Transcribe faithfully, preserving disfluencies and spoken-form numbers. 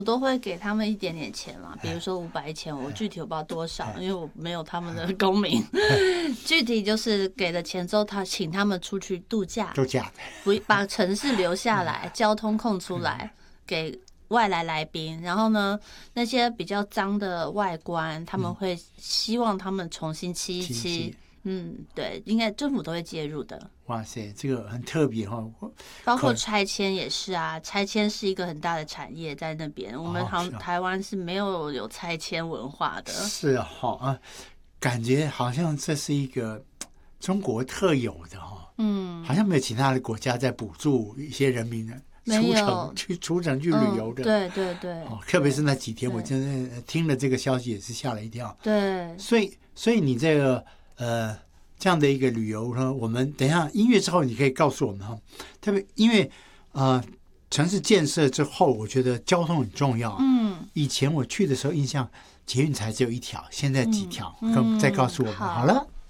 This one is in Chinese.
我都会给他们一点点钱啦，比如说五百钱，我具体我不知道多少，因为我没有他们的公民。具体就是给了钱之后，他请他们出去度假， 度假， 不把城市留下来，交通空出来给外来来宾。然后呢，那些比较脏的外观，他们会希望他们重新漆一漆。嗯，对，应该政府都会介入的。 哇塞，这个很特别哈、哦， 包括拆迁也是啊，拆迁是一个很大的产业在那边。我们好像台湾是没有有拆迁文化的。 是哈啊，感觉好像这是一个中国特有的哈，嗯，好像没有其他的国家在补助一些人民的出城去出城去旅游的。 嗯、对对对、 哦，特别是那几天，我真的听了这个消息也是吓了一跳。 对， 所以所以你这个。呃，这样的一个旅游呢，我们等一下音乐之后，你可以告诉我们哈。特别因为呃，城市建设之后，我觉得交通很重要。嗯，以前我去的时候，印象捷运才只有一条，现在几条，嗯、再告诉我们、嗯、好了。